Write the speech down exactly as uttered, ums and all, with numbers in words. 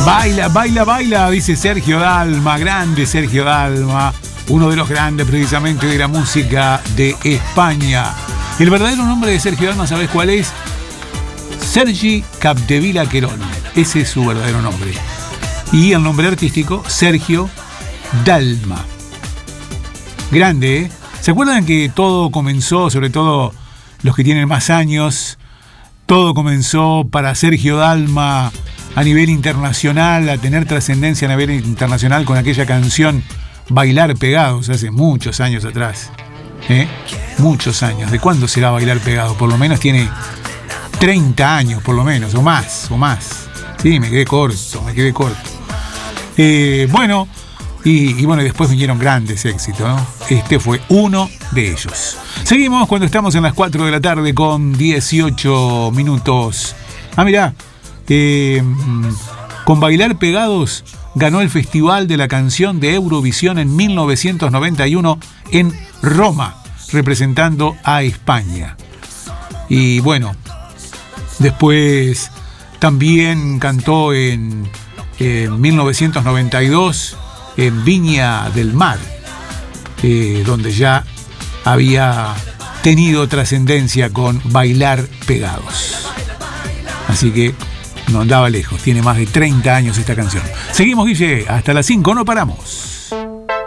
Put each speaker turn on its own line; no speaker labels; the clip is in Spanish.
Baila, baila, baila, dice Sergio Dalma, grande Sergio Dalma, uno de los grandes precisamente de la música de España. El verdadero nombre de Sergio Dalma, ¿sabés cuál es? Sergi Capdevila Querol, ese es su verdadero nombre. Y el nombre artístico, Sergio Dalma. Grande, ¿eh? ¿Se acuerdan que todo comenzó, sobre todo los que tienen más años, todo comenzó para Sergio Dalma a nivel internacional, a tener trascendencia a nivel internacional con aquella canción Bailar Pegados, hace muchos años atrás? ¿Eh? Muchos años. ¿De cuándo será Bailar Pegado? Por lo menos tiene treinta años, por lo menos, o más, o más. Sí, me quedé corto, me quedé corto. Eh, bueno, y, y bueno, después vinieron grandes éxitos, ¿no? Este fue uno de ellos. Seguimos cuando estamos en las cuatro de la tarde con dieciocho minutos. Ah, mirá, eh, con Bailar Pegados ganó el Festival de la Canción de Eurovisión en mil novecientos noventa y uno en Roma, representando a España. Y bueno, después también cantó en, en mil novecientos noventa y dos en Viña del Mar, eh, donde ya había tenido trascendencia con Bailar Pegados. Así que no andaba lejos, tiene más de treinta años esta canción. Seguimos, Guille, hasta las cinco, no paramos.